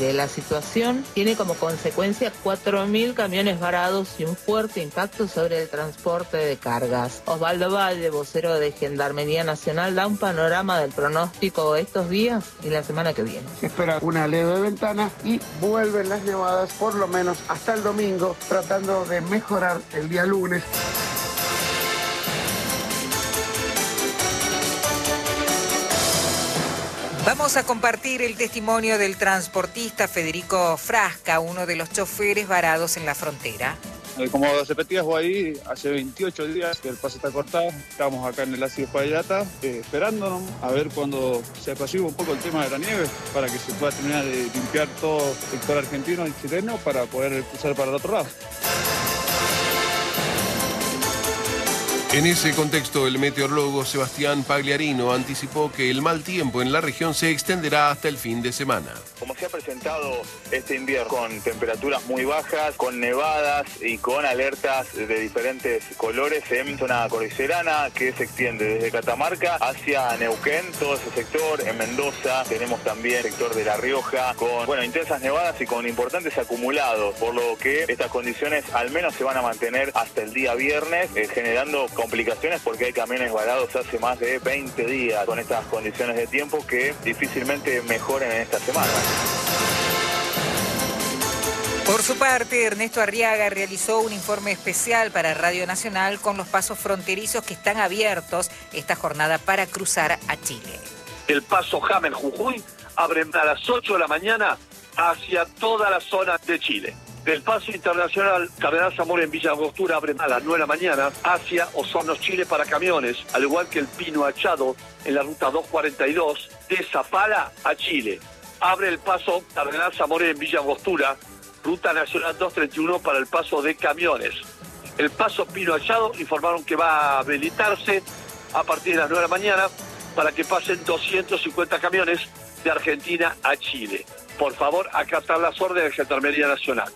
La situación tiene como consecuencia 4.000 camiones varados y un fuerte impacto sobre el transporte de cargas. Osvaldo Valle, vocero de Gendarmería Nacional, da un panorama del pronóstico estos días y la semana que viene. Se espera una leve ventana y vuelven las nevadas por lo menos hasta el domingo, tratando de mejorar el día lunes. Vamos a compartir el testimonio del transportista Federico Frasca, uno de los choferes varados en la frontera. Como se repetía ahí, hace 28 días que el paso está cortado, estamos acá en el ácido Espaillata esperándonos a ver cuando se apacigua un poco el tema de la nieve para que se pueda terminar de limpiar todo el sector argentino y chileno para poder cruzar para el otro lado. En ese contexto, el meteorólogo Sebastián Pagliarino anticipó que el mal tiempo en la región se extenderá hasta el fin de semana. Como se ha presentado este invierno con temperaturas muy bajas, con nevadas y con alertas de diferentes colores en zona cordillerana que se extiende desde Catamarca hacia Neuquén, todo ese sector, en Mendoza tenemos también el sector de La Rioja con intensas nevadas y con importantes acumulados, por lo que estas condiciones al menos se van a mantener hasta el día viernes, generando complicaciones porque hay camiones varados hace más de 20 días con estas condiciones de tiempo que difícilmente mejoren en esta semana. Por su parte, Ernesto Arriaga realizó un informe especial para Radio Nacional con los pasos fronterizos que están abiertos esta jornada para cruzar a Chile. El paso James Jujuy abre a las 8 de la mañana hacia toda la zona de Chile. Del paso internacional Cardenal Zamora en Villa Angostura abre a las 9 de la mañana hacia Osorno, Chile para camiones, al igual que el Pino Achado en la ruta 242 de Zapala a Chile. Abre el paso Cardenal Zamora en Villa Angostura, ruta nacional 231 para el paso de camiones. El paso Pino Achado informaron que va a habilitarse a partir de las 9 de la mañana para que pasen 250 camiones de Argentina a Chile. Por favor, acatar las órdenes de Gendarmería Nacional.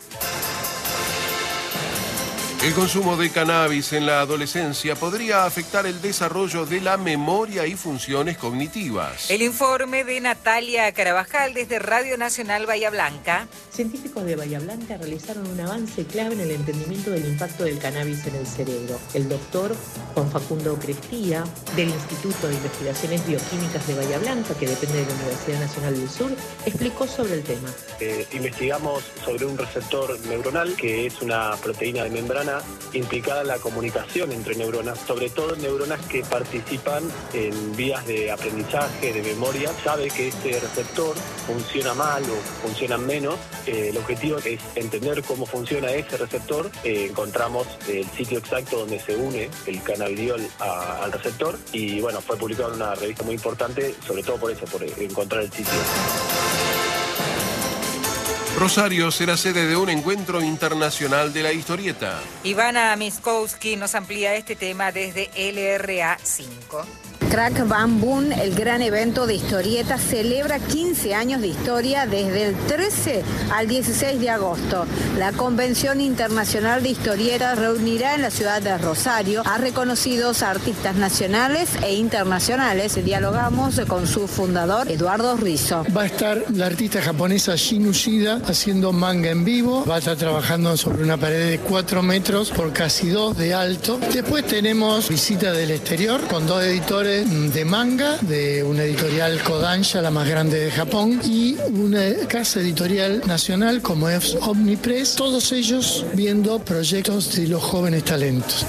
El consumo de cannabis en la adolescencia podría afectar el desarrollo de la memoria y funciones cognitivas. El informe de Natalia Carabajal desde Radio Nacional Bahía Blanca. Científicos de Bahía Blanca realizaron un avance clave en el entendimiento del impacto del cannabis en el cerebro. El doctor Juan Facundo Crestía, del Instituto de Investigaciones Bioquímicas de Bahía Blanca, que depende de la Universidad Nacional del Sur, explicó sobre el tema. Investigamos sobre un receptor neuronal, que es una proteína de membrana implicada en la comunicación entre neuronas, sobre todo neuronas que participan en vías de aprendizaje, de memoria. Sabe que este receptor funciona mal o funciona menos. El objetivo es entender cómo funciona ese receptor. Encontramos el sitio exacto donde se une el cannabidiol al receptor y fue publicado en una revista muy importante, sobre todo por eso, por encontrar el sitio. Rosario será sede de un encuentro internacional de la historieta. Ivana Miskowski nos amplía este tema desde LRA 5. Crack Bam Boom, el gran evento de historieta, celebra 15 años de historia desde el 13 al 16 de agosto. La Convención Internacional de Historietas reunirá en la ciudad de Rosario a reconocidos artistas nacionales e internacionales. Dialogamos con su fundador, Eduardo Rizzo. Va a estar la artista japonesa Shin Ushida haciendo manga en vivo. Va a estar trabajando sobre una pared de 4 metros por casi 2 de alto. Después tenemos visita del exterior con 2 editores de manga, de una editorial Kodansha, la más grande de Japón, y una casa editorial nacional como es Omnipress, todos ellos viendo proyectos de los jóvenes talentos.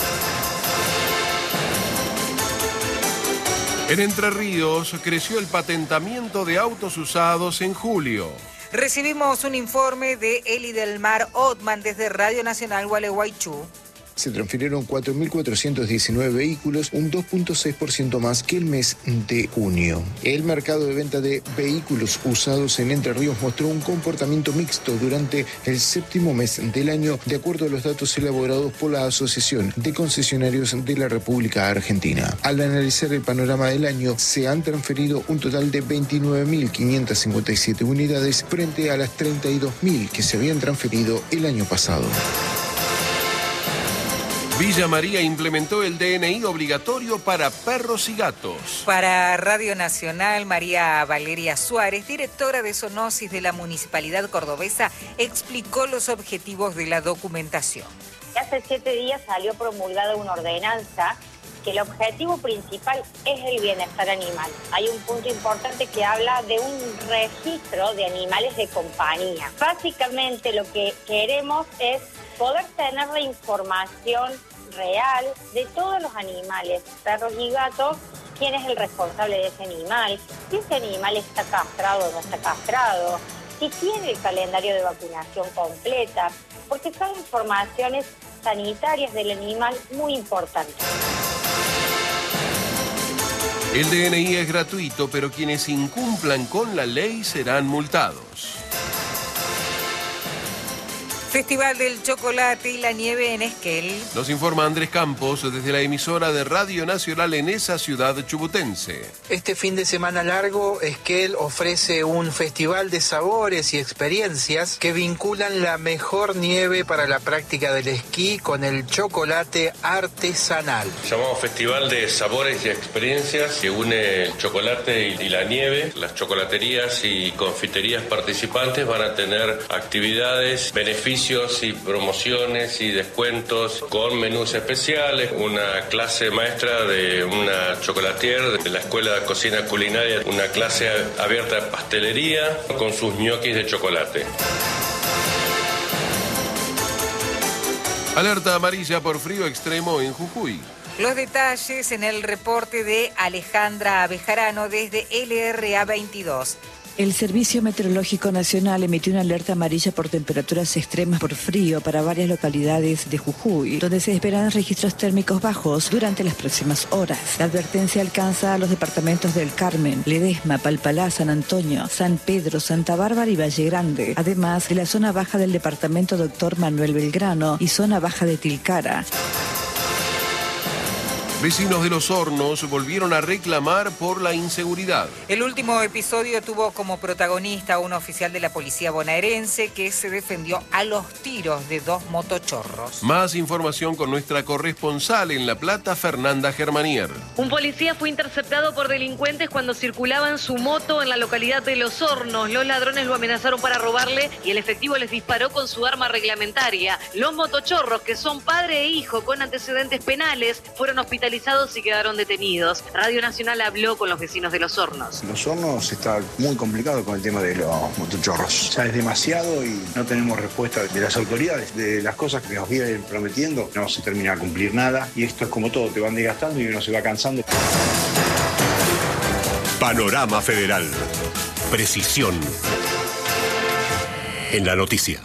En Entre Ríos creció el patentamiento de autos usados en julio. Recibimos un informe de Eli del Mar Otman desde Radio Nacional Gualeguaychú. Se transfirieron 4.419 vehículos, un 2.6% más que el mes de junio. El mercado de venta de vehículos usados en Entre Ríos mostró un comportamiento mixto durante el 7º mes del año, de acuerdo a los datos elaborados por la Asociación de Concesionarios de la República Argentina. Al analizar el panorama del año, se han transferido un total de 29.557 unidades frente a las 32.000 que se habían transferido el año pasado. Villa María implementó el DNI obligatorio para perros y gatos. Para Radio Nacional, María Valeria Suárez, directora de Zoonosis de la Municipalidad Cordobesa, explicó los objetivos de la documentación. Hace 7 días salió promulgada una ordenanza que el objetivo principal es el bienestar animal. Hay un punto importante que habla de un registro de animales de compañía. Básicamente lo que queremos es poder tener la información real de todos los animales, perros y gatos, quién es el responsable de ese animal, si ese animal está castrado o no está castrado, si tiene el calendario de vacunación completa, porque son informaciones sanitarias del animal muy importantes. El DNI es gratuito, pero quienes incumplan con la ley serán multados. Festival del Chocolate y la Nieve en Esquel. Nos informa Andrés Campos desde la emisora de Radio Nacional en esa ciudad chubutense. Este fin de semana largo, Esquel ofrece un festival de sabores y experiencias que vinculan la mejor nieve para la práctica del esquí con el chocolate artesanal. Llamamos Festival de Sabores y Experiencias, que une el chocolate y la nieve. Las chocolaterías y confiterías participantes van a tener actividades, beneficios y promociones y descuentos con menús especiales, una clase maestra de una chocolatier de la Escuela de Cocina Culinaria, una clase abierta de pastelería con sus ñoquis de chocolate. Alerta amarilla por frío extremo en Jujuy. Los detalles en el reporte de Alejandra Abejarano desde LRA 22. El Servicio Meteorológico Nacional emitió una alerta amarilla por temperaturas extremas por frío para varias localidades de Jujuy, donde se esperan registros térmicos bajos durante las próximas horas. La advertencia alcanza a los departamentos del Carmen, Ledesma, Palpalá, San Antonio, San Pedro, Santa Bárbara y Valle Grande, además de la zona baja del departamento Doctor Manuel Belgrano y zona baja de Tilcara. Vecinos de Los Hornos volvieron a reclamar por la inseguridad. El último episodio tuvo como protagonista a un oficial de la policía bonaerense que se defendió a los tiros de 2 motochorros. Más información con nuestra corresponsal en La Plata, Fernanda Germanier. Un policía fue interceptado por delincuentes cuando circulaba en su moto en la localidad de Los Hornos. Los ladrones lo amenazaron para robarle y el efectivo les disparó con su arma reglamentaria. Los motochorros, que son padre e hijo con antecedentes penales, fueron hospitalizados y quedaron detenidos. Radio Nacional habló con los vecinos de Los Hornos. Los Hornos está muy complicado con el tema de los motochorros. Ya es demasiado y no tenemos respuesta de las autoridades. De las cosas que nos vienen prometiendo, no se termina de cumplir nada. Y esto es como todo, te van desgastando y uno se va cansando. Panorama Federal. Precisión en la noticia.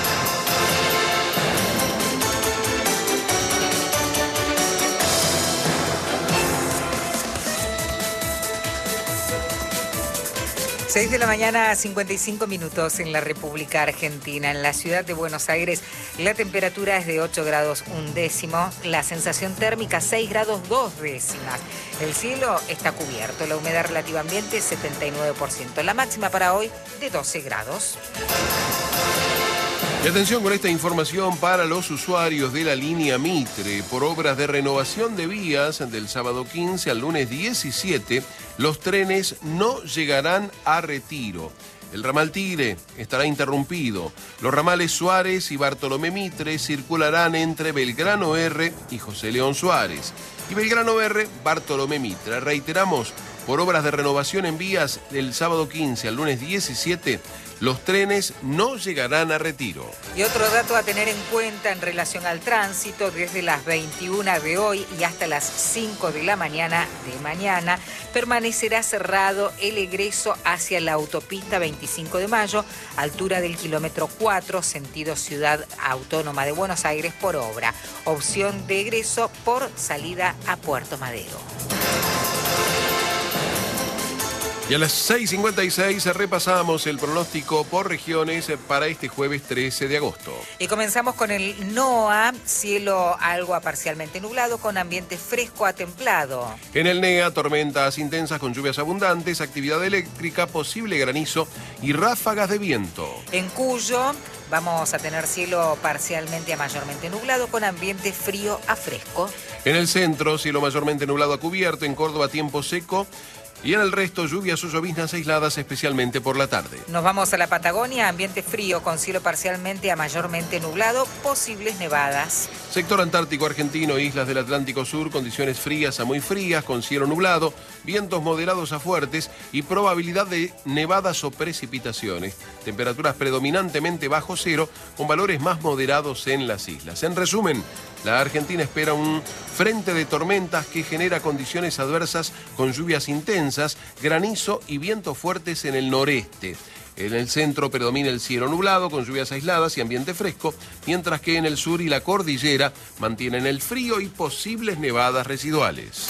Seis de la mañana, 55 minutos en la República Argentina. En la ciudad de Buenos Aires, la temperatura es de 8 grados 1 la sensación térmica 6 grados 2 décimas. El cielo está cubierto, la humedad relativa ambiente 79%. La máxima para hoy de 12 grados. Y atención con esta información para los usuarios de la línea Mitre. Por obras de renovación de vías del sábado 15 al lunes 17, los trenes no llegarán a Retiro. El ramal Tigre estará interrumpido. Los ramales Suárez y Bartolomé Mitre circularán entre Belgrano R y José León Suárez. Y Belgrano R, Bartolomé Mitre. Reiteramos, por obras de renovación en vías del sábado 15 al lunes 17, los trenes no llegarán a Retiro. Y otro dato a tener en cuenta en relación al tránsito, desde las 21 de hoy y hasta las 5 de la mañana de mañana, permanecerá cerrado el egreso hacia la autopista 25 de mayo, altura del kilómetro 4, sentido Ciudad Autónoma de Buenos Aires por obra. Opción de egreso por salida a Puerto Madero. Y a las 6:56 repasamos el pronóstico por regiones para este jueves 13 de agosto. Y comenzamos con el NOA, cielo algo a parcialmente nublado con ambiente fresco a templado. En el NEA, tormentas intensas con lluvias abundantes, actividad eléctrica, posible granizo y ráfagas de viento. En Cuyo vamos a tener cielo parcialmente a mayormente nublado con ambiente frío a fresco. En el centro, cielo mayormente nublado a cubierto, en Córdoba tiempo seco. Y en el resto, lluvias o lloviznas aisladas, especialmente por la tarde. Nos vamos a la Patagonia, ambiente frío con cielo parcialmente a mayormente nublado, posibles nevadas. Sector antártico argentino, islas del Atlántico Sur, condiciones frías a muy frías, con cielo nublado, vientos moderados a fuertes y probabilidad de nevadas o precipitaciones. Temperaturas predominantemente bajo cero, con valores más moderados en las islas. En resumen, la Argentina espera un frente de tormentas que genera condiciones adversas con lluvias intensas, granizo y vientos fuertes en el noreste. En el centro predomina el cielo nublado con lluvias aisladas y ambiente fresco, mientras que en el sur y la cordillera mantienen el frío y posibles nevadas residuales.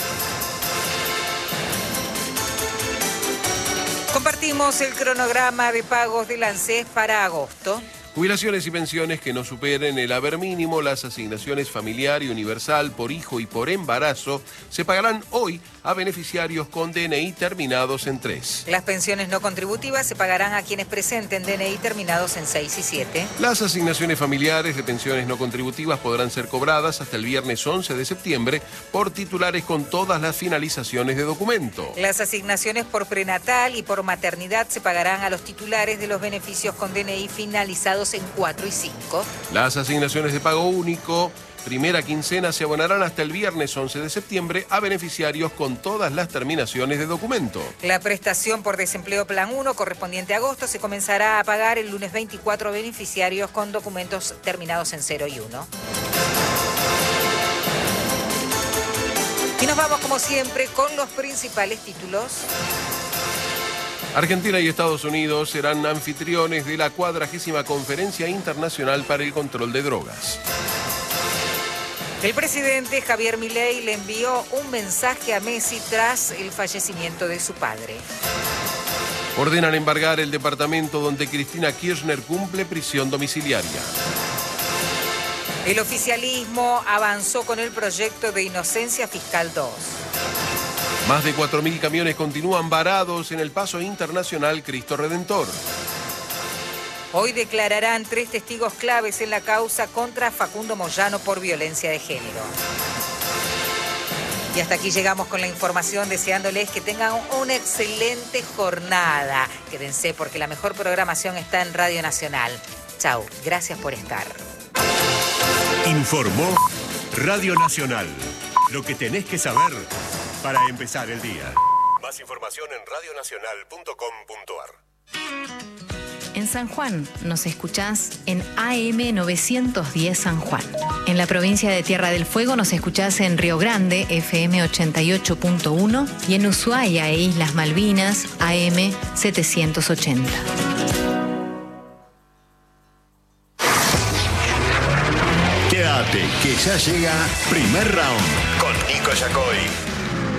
Compartimos el cronograma de pagos del ANSES para agosto. Jubilaciones y pensiones que no superen el haber mínimo, las asignaciones familiar y universal por hijo y por embarazo se pagarán hoy a beneficiarios con DNI terminados en 3. Las pensiones no contributivas se pagarán a quienes presenten DNI terminados en 6 y 7. Las asignaciones familiares de pensiones no contributivas podrán ser cobradas hasta el viernes 11 de septiembre por titulares con todas las finalizaciones de documento. Las asignaciones por prenatal y por maternidad se pagarán a los titulares de los beneficios con DNI finalizados en 4 y 5. Las asignaciones de pago único, primera quincena, se abonarán hasta el viernes 11 de septiembre a beneficiarios con todas las terminaciones de documento. La prestación por desempleo Plan 1 correspondiente a agosto se comenzará a pagar el lunes 24 a beneficiarios con documentos terminados en 0 y 1. Y nos vamos como siempre con los principales títulos. Argentina y Estados Unidos serán anfitriones de la 40ª Conferencia Internacional para el Control de Drogas. El presidente Javier Milei le envió un mensaje a Messi tras el fallecimiento de su padre. Ordenan embargar el departamento donde Cristina Kirchner cumple prisión domiciliaria. El oficialismo avanzó con el proyecto de Inocencia Fiscal 2. Más de 4.000 camiones continúan varados en el paso internacional Cristo Redentor. Hoy declararán 3 testigos claves en la causa contra Facundo Moyano por violencia de género. Y hasta aquí llegamos con la información, deseándoles que tengan una excelente jornada. Quédense porque la mejor programación está en Radio Nacional. Chau, gracias por estar. Informó Radio Nacional. Lo que tenés que saber para empezar el día. Más información en radionacional.com.ar. En San Juan nos escuchás en AM 910 San Juan. En la provincia de Tierra del Fuego nos escuchás en Río Grande, FM 88.1, y en Ushuaia e Islas Malvinas, AM 780. Quédate, que ya llega Primer Round con Nico Yacoy.